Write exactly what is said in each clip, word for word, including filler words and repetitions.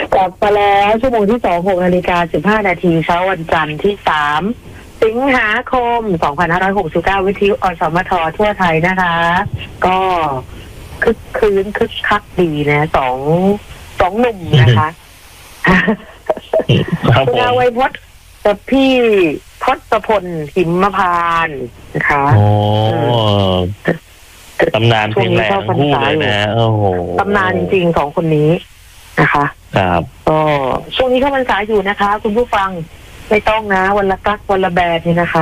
กลับมาแล้วชั่วโมงที่สองหกนาฬิกาสิบห้านาทีเช้าวันจันทร์ที่สามสิงหาคมสองพันห้าร้อยหกสิบเก้าวิทยุอสมททั่วไทยนะคะก็คึกคืนคึกคักดีนะสองสองหนุ่มนะคะคุณอาไวยพจน์กับพี่ทศพลหิมพานต์นะคะโอ้ตำนานเพลงแรงทั้งคู่เลยนะโอ้โหตำนานจริงๆสองคนนี้นะคะครับก็ช่วงนี้เข้าพรรษาอยู่นะคะคุณผู้ฟังไม่ต้องนะวันละกักวันละแบดนี่นะคะ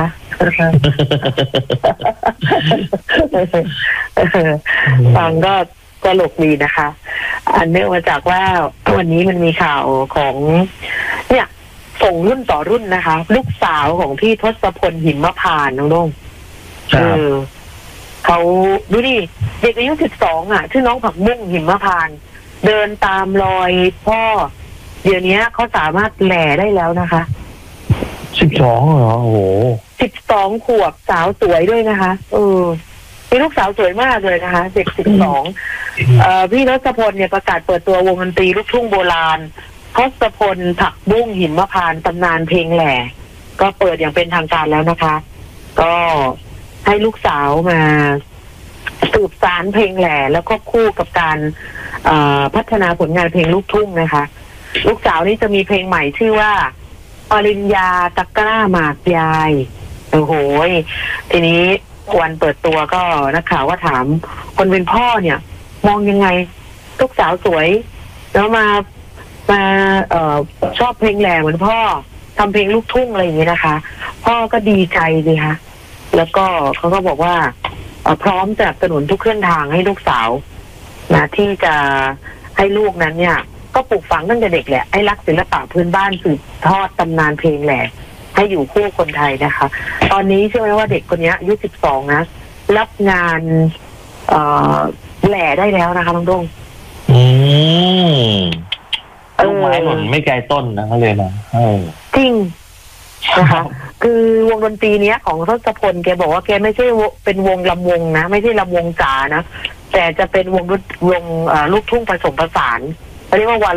ฟังก็ตลกดีนะคะอันเนื่องมาจากว่าวันนี้มันมีข่าวของเนี่ยส่งรุ่นต่อรุ่นนะคะลูกสาวของพี่ทศพลหิมพานต์น้องน้องเออเขาดูดิเด็กอายุสิบสองอ่ะชื่อน้องผักบุ้งหิมพานต์เดินตามรอยพ่อเดี๋ยวนี้เขาสามารถแหล่ได้แล้วนะคะสิบสองเหรอโอ้โหสิบสองขวบสาวสวยด้วยนะคะเออมีลูกสาวสวยมากเลยนะคะเด็กสิบสองเอ่อพี่ทศพลเนี่ยประกาศเปิดตัววงดนตรีลูกทุ่งโบราณทศพลผักบุ้งหิมพานต์ตำนานเพลงแหล่ก็เปิดอย่างเป็นทางการแล้วนะคะก็ให้ลูกสาวมาสืบสานเพลงแหล่แล้วก็คู่กับการพัฒนาผลงานเพลงลูกทุ่งนะคะลูกสาวนี่จะมีเพลงใหม่ชื่อว่าปริญญาตะกร้าหมากยายโอ้โหทีนี้วันเปิดตัวก็นักข่าวก็ถามคนเป็นพ่อเนี่ยมองยังไงลูกสาวสวยแล้วมามาเอ่อชอบเพลงแหล่เหมือนพ่อทำเพลงลูกทุ่งอะไรอย่างนี้นะคะพ่อก็ดีใจเลยค่ะแล้วก็เขาก็บอกว่าพร้อมจะสนับสนุนทุกเครื่องทางให้ลูกสาวนะที่จะให้ลูกนั้นเนี่ยก็ปลูกฝังตั้งแต่เด็กแหละให้รักศิลปะพื้นบ้านสืบทอดตำนานเพลงแหล่ให้อยู่คู่คนไทยนะคะตอนนี้ใช่ไหมว่าเด็กคนนี้อายุสิบสองนะรับงานเอ่อแหล่ได้แล้วนะคะน้องดงอืมลูกไม้หล่นไม่ไกลต้นนะเขาเลยนะจริงนะคะคือวงดนตรีเนี้ยของทศพลแกบอกว่าแกไม่ใช่เป็นวงลำวงนะไม่ใช่ลำวงจ๋านะแต่จะเป็นวงวงลูกทุ่งผสมผสานเรียกว่า